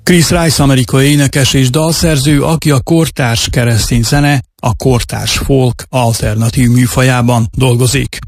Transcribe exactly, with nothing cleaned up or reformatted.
Chris Rice amerikai énekes és dalszerző, aki a kortárs keresztény zene, a kortárs folk alternatív műfajában dolgozik.